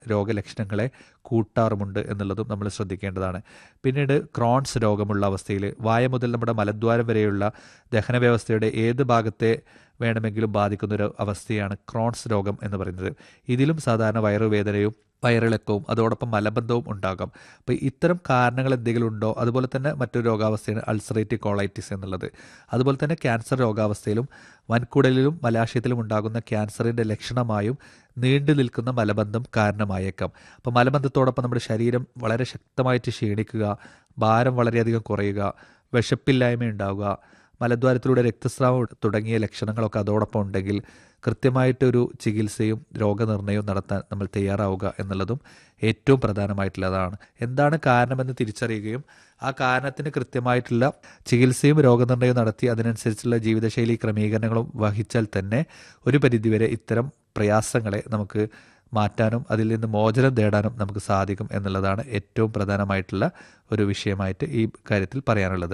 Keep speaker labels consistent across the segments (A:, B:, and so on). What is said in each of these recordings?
A: രോഗലക്ഷണങ്ങളെ കൂട്ടാറുമുണ്ട് എന്നുള്ളതും നമ്മൾ ശ്രദ്ധിക്കേണ്ടതാണ്. പിന്നീട് ക്രോൺസ് രോഗമുള്ള അവസ്ഥയിൽ വായ മുതൽ നമ്മുടെ മലദ്വാരം വരെയുള്ള ദഹന വ്യവസ്ഥയുടെ ഏത് ഭാഗത്തെ വേണമെങ്കിലും ബാധിക്കുന്നൊരു അവസ്ഥയാണ് ക്രോൺസ് രോഗം എന്ന് പറയുന്നത്. ഇതിലും സാധാരണ വയറുവേദനയും വയറിളക്കവും അതോടൊപ്പം മലബന്ധവും ഉണ്ടാകാം. അപ്പോൾ ഇത്തരം കാരണങ്ങൾ എന്തെങ്കിലും ഉണ്ടോ? അതുപോലെ തന്നെ മറ്റൊരു രോഗാവസ്ഥയാണ് അൾസറേറ്റീവ് കോളൈറ്റിസ് എന്നുള്ളത്. അതുപോലെ തന്നെ ക്യാൻസർ രോഗാവസ്ഥയിലും വൻകുടലിലും മലാശയത്തിലും ഉണ്ടാകുന്ന ക്യാൻസറിൻ്റെ ലക്ഷണമായും നീണ്ടു നിൽക്കുന്ന മലബന്ധം കാരണമായേക്കാം. അപ്പോൾ മലബന്ധത്തോടൊപ്പം നമ്മുടെ ശരീരം വളരെ ശക്തമായിട്ട് ക്ഷീണിക്കുക, ഭാരം വളരെയധികം കുറയുക, വിശപ്പില്ലായ്മ ഉണ്ടാവുക, മലദ്വാരത്തിലൂടെ രക്തസ്രാവം തുടങ്ങിയ ലക്ഷണങ്ങളൊക്കെ അതോടൊപ്പം ഉണ്ടെങ്കിൽ കൃത്യമായിട്ടൊരു ചികിത്സയും രോഗനിർണയവും നടത്താൻ നമ്മൾ തയ്യാറാവുക എന്നുള്ളതും ഏറ്റവും പ്രധാനമായിട്ടുള്ളതാണ്. എന്താണ് കാരണമെന്ന് തിരിച്ചറിയുകയും ആ കാരണത്തിന് കൃത്യമായിട്ടുള്ള ചികിത്സയും രോഗനിർണയവും നടത്തി അതിനനുസരിച്ചുള്ള ജീവിതശൈലി ക്രമീകരണങ്ങളും വഹിച്ചാൽ തന്നെ ഒരു പരിധിവരെ ഇത്തരം പ്രയാസങ്ങളെ നമുക്ക് മാറ്റാനും അതിൽ നിന്ന് മോചനം നേടാനും നമുക്ക് സാധിക്കും എന്നുള്ളതാണ് ഏറ്റവും പ്രധാനമായിട്ടുള്ള ഒരു വിഷയമായിട്ട് ഈ കാര്യത്തിൽ പറയാനുള്ളത്.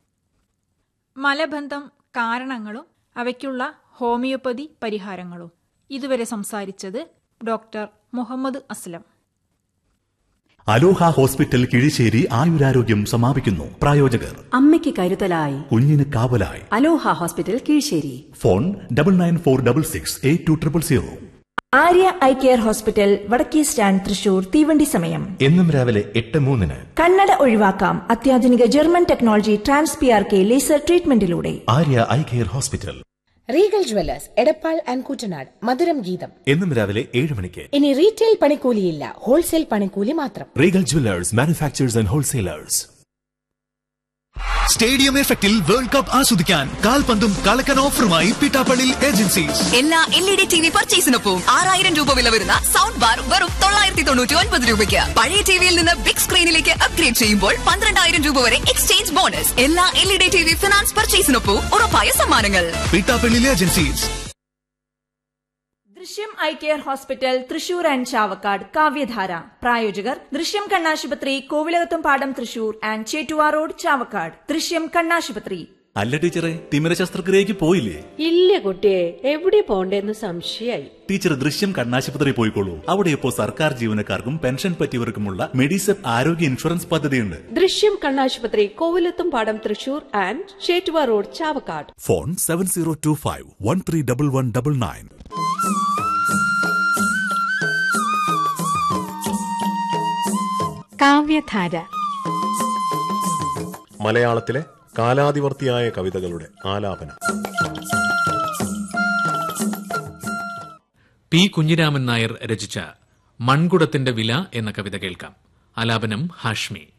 B: മലബന്ധം കാരണങ്ങളും അവയ്ക്കുള്ള ഹോമിയോപ്പതി പരിഹാരങ്ങളും ഇതുവരെ സംസാരിച്ചത് ഡോക്ടർ മുഹമ്മദ് അസ്ലം.
C: അലോഹ ഹോസ്പിറ്റൽ കിഴിശ്ശേരി ആയുരാരോഗ്യം സമാപിക്കുന്നു. പ്രായോജകർ
D: അമ്മയ്ക്ക് കരുതലായി,
C: കുഞ്ഞിന് കാവലായി.
D: അലോഹ hospital Kizhissery.
C: Phone 9946682000.
E: Arya eye care hospital വടക്കേ സ്റ്റാൻഡ് തൃശൂർ. തീവണ്ടി സമയം
F: എന്നും രാവിലെ 8:03.
E: കണ്ണട ഒഴിവാക്കാം അത്യാധുനിക German technology TransPRK laser ട്രീറ്റ്മെന്റിലൂടെ.
F: Arya eye care hospital.
G: Regal Jewellers Edappal and Koottanad. മധുരം ഗീതം
F: എന്നും രാവിലെ 7 മണിക്ക്.
G: ഇനി റീറ്റെയിൽ പണിക്കൂലിയില്ല, ഹോൾസെയിൽ പണിക്കൂലി മാത്രം.
F: Regal Jewellers manufacturers and wholesalers.
H: Stadium എഫക്റ്റിൽ വേൾഡ് കപ്പ് ആസ്വദിക്കാൻ കാൽപന്തും കളക്കൻ ഓഫറുമായി പിട്ടാപ്പള്ളി ഏജൻസീസ്.
I: എല്ലാ LED TV പർച്ചേസിനൊപ്പം 6000 രൂപ വില വരുന്ന സൗണ്ട് ബാർ വെറും 999 രൂപയ്ക്ക്. പഴയ ടിവിയിൽ നിന്ന് ബിഗ് സ്ക്രീനിലേക്ക് അപ്ഗ്രേഡ് ചെയ്യുമ്പോൾ 12000 രൂപ വരെ എക്സ്ചേഞ്ച് ബോണസ്. എല്ലാ LED TV ഫിനാൻസ് പർച്ചേസിനൊപ്പം ഉറപ്പായ സമ്മാനങ്ങൾ.
H: പിട്ടാപ്പള്ളി ഏജൻസീസ്.
E: ദൃശ്യം eye care hospital Thrissur and Chavakkad. കാവ്യധാര പ്രായോജകർ ദൃശ്യം കണ്ണാശുപത്രി, കോവിലകത്തും പാടം തൃശൂർ ആൻഡ് ചേറ്റുവ റോഡ് ചാവക്കാട്. ദൃശ്യം കണ്ണാശുപത്രി.
C: അല്ല ടീച്ചറെ, തിമിര ശസ്ത്രക്രിയക്ക് പോയില്ലേ?
J: ഇല്ല കുട്ടിയെ, എവിടെ പോണ്ടേന്ന് സംശയായി.
C: ടീച്ചർ ദൃശ്യം കണ്ണാശുപത്രി പോയിക്കോളൂ. അവിടെ ഇപ്പോൾ സർക്കാർ ജീവനക്കാർക്കും പെൻഷൻ പറ്റിയവർക്കുമുള്ള മെഡിസെപ് ആരോഗ്യ ഇൻഷുറൻസ് പദ്ധതിയുണ്ട്.
J: ദൃശ്യം കണ്ണാശുപത്രി, കോവിലത്തും പാടം Thrissur and Chettuva road Chavakkad.
C: Phone 7025131199.
K: കാവ്യധാര.
L: മലയാളത്തിലെ കാലാതിവർത്തിയായ കവിതകളുടെ ആലാപനം.
M: പി കുഞ്ഞിരാമൻ നായർ രചിച്ച മൺകുടത്തിന്റെ വില എന്ന കവിത കേൾക്കാം. ആലാപനം ഹാഷ്മി.